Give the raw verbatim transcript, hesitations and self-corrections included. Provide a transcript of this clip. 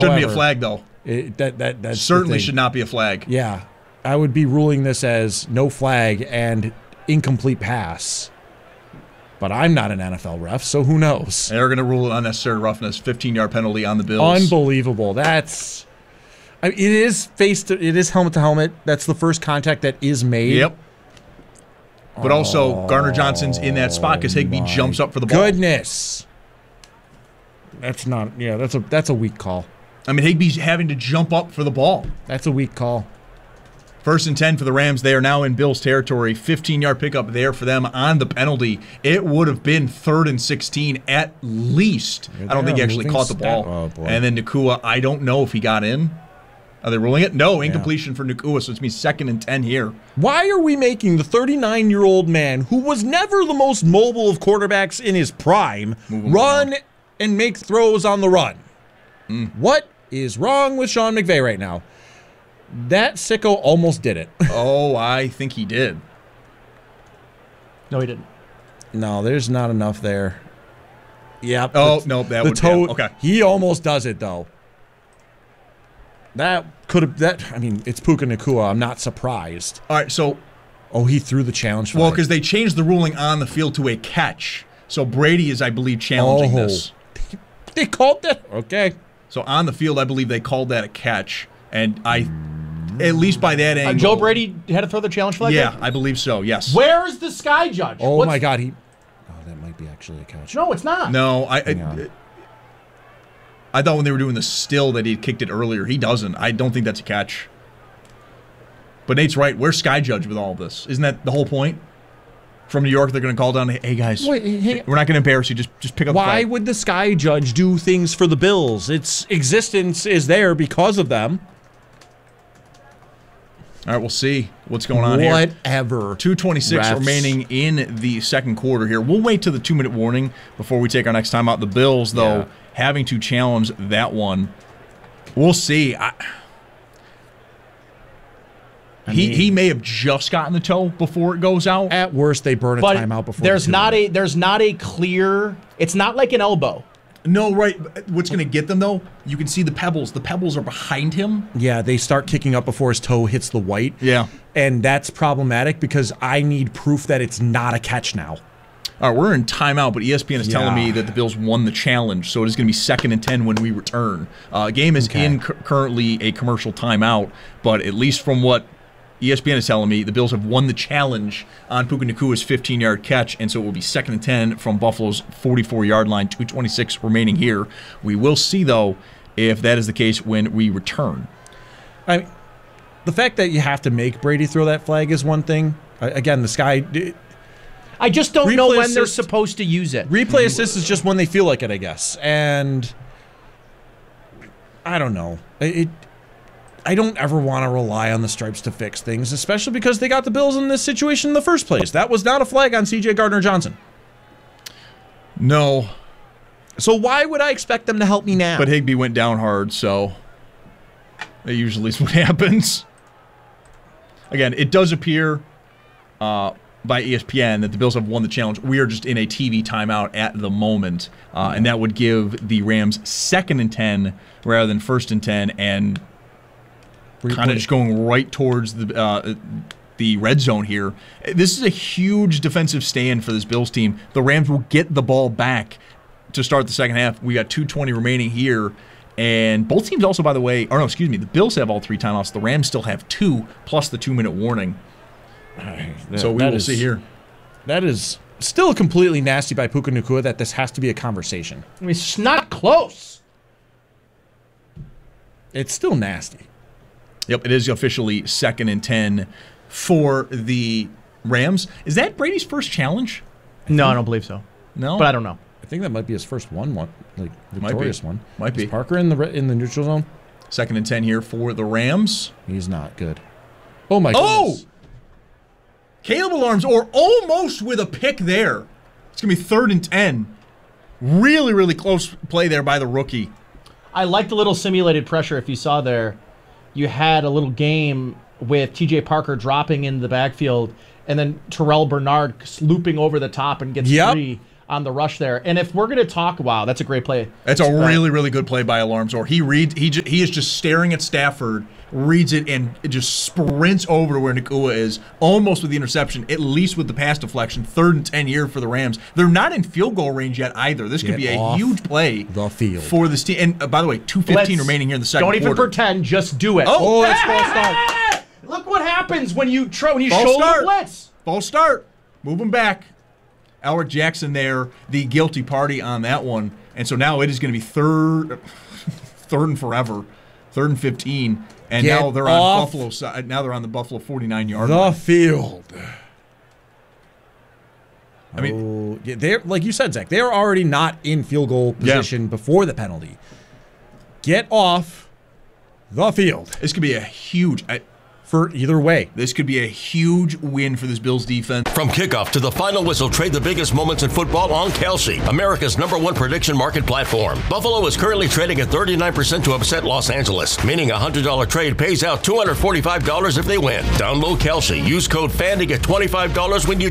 Shouldn't be a flag, though. It, that that that's certainly should not be a flag. Yeah, I would be ruling this as no flag and incomplete pass. But I'm not an N F L ref, so who knows? They're going to rule it unnecessary roughness, fifteen-yard penalty on the Bills. Unbelievable. That's I mean, it is face to, it is helmet to helmet. That's the first contact that is made. Yep. But also, Gardner Johnson's in that spot because Higbee jumps up for the ball. Goodness. That's not, yeah, that's a that's a weak call. I mean, Higbee's having to jump up for the ball. That's a weak call. First and ten for the Rams. They are now in Bills territory. fifteen-yard pickup there for them on the penalty. It would have been third and sixteen at least. I don't think he actually caught the ball. Oh, boy. And then Nacua, I don't know if he got in. Are they ruling it? No, incompletion yeah. for Nacua, so it's me second and ten here. Why are we making the thirty-nine-year-old man, who was never the most mobile of quarterbacks in his prime, run around and make throws on the run? Mm. What is wrong with Sean McVay right now? That sicko almost did it. Oh, I think he did. No, he didn't. No, there's not enough there. Yep. Oh, the, no, that the would toe. yeah, okay. He almost does it though. That could have. That I mean, it's Puka Nacua. I'm not surprised. All right, so. Oh, he threw the challenge. Well, because they changed the ruling on the field to a catch. So Brady is, I believe, challenging oh. this. They called that. Okay. So on the field, I believe they called that a catch, and I. At least by that angle. Uh, Joe Brady had to throw the challenge flag? Yeah, there? I believe so, yes. Where is the sky judge? Oh, What's... my God. He. Oh, that might be actually a catch. No, it's not. No, I I, I thought when they were doing the still that he had kicked it earlier. He doesn't. I don't think that's a catch. But Nate's right. Where's sky judge with all of this? Isn't that the whole point? From New York, they're going to call down, hey, guys, Wait, hey, we're not going to embarrass you. Just just pick up Why the flag. would the sky judge do things for the Bills? Its existence is there because of them. All right, we'll see what's going on Whatever. here. Whatever. two twenty-six Refs. remaining in the second quarter here. We'll wait to the two-minute warning before we take our next time out. The Bills, though, Yeah. having to challenge that one. We'll see. I, I he mean, he may have just gotten the toe before it goes out. At worst, they burn a but timeout before. There's the not a there's not a clear. It's not like an elbow. No, right. What's going to get them, though, you can see the pebbles. The pebbles are behind him. Yeah, they start kicking up before his toe hits the white. Yeah. And that's problematic because I need proof that it's not a catch now. All right, we're in timeout, but E S P N is Yeah. telling me that the Bills won the challenge, so it is going to be second and ten when we return. Uh, game is Okay. in cu- currently a commercial timeout, but at least from what E S P N is telling me, the Bills have won the challenge on Puka Nacua's fifteen-yard catch, and so it will be second and ten from Buffalo's forty-four-yard line, two twenty-six remaining here. We will see, though, if that is the case when we return. I mean, the fact that you have to make Brady throw that flag is one thing. Uh, again, the sky... It, I just don't Replay know when they're assist- supposed to use it. Replay assist is just when they feel like it, I guess. And I don't know. It, I don't ever want to rely on the stripes to fix things, especially because they got the Bills in this situation in the first place. That was not a flag on C J Gardner-Johnson. No. So why would I expect them to help me now? But Higbee went down hard, so that usually is what happens. Again, it does appear uh, by E S P N that the Bills have won the challenge. We are just in a T V timeout at the moment, uh, and that would give the Rams second and ten rather than first and ten, and kind of just going right towards the uh, the red zone here. This is a huge defensive stand for this Bills team. The Rams will get the ball back to start the second half. We got two twenty remaining here. And both teams also, by the way, or no, excuse me, the Bills have all three timeouts. The Rams still have two, plus the two-minute warning. That, so we that will is, see here. That is still completely nasty by Puka Nacua that this has to be a conversation. I mean, it's not close. It's still nasty. Yep, it is officially second and ten for the Rams. Is that Brady's first challenge? No, I don't believe so. No? But I don't know. I think that might be his first one, one like Might victorious be. one. Might Is be. Parker in the re- in the neutral zone? Second and ten here for the Rams. He's not good. Oh my Oh! goodness. Caleb Alarms, or almost with a pick there. It's going to be third and ten. Really, really close play there by the rookie. I like the little simulated pressure. If you saw there, you had a little game with T J Parker dropping in the backfield and then Terrell Bernard looping over the top and gets Yep. three on the rush there. And if we're going to talk, wow, that's a great play. That's a really, really good play by Alarmzor. He read he ju- he is just staring at Stafford, reads it, and it just sprints over to where Nacua is, almost with the interception, at least with the pass deflection. Third and ten here for the Rams. They're not in field goal range yet either. This could Get be a off huge play the field. for this team. And uh, by the way, two fifteen remaining here in the second Don't even quarter. pretend, just do it. Oh, Oh, that's false start. Look what happens when you try, when you False show start. the blitz. False start. Move him back. Alric Jackson there, the guilty party on that one. And so now it is going to be third third and forever. Third and fifteen. And Get now they're off on Buffalo side. Now they're on the Buffalo forty-nine-yard The line. field. I mean, Oh, yeah, they're like you said, Zach. They're already not in field goal position before the penalty. Get off the field this could be a huge I, for either way. this could be a huge win for this Bills defense. From kickoff to the final whistle, trade the biggest moments in football on Kelsey, America's number one prediction market platform. Buffalo is currently trading at thirty-nine percent to upset Los Angeles, meaning a one hundred dollars trade pays out two hundred forty-five dollars if they win. Download Kelsey. Use code FAN to get twenty-five dollars when you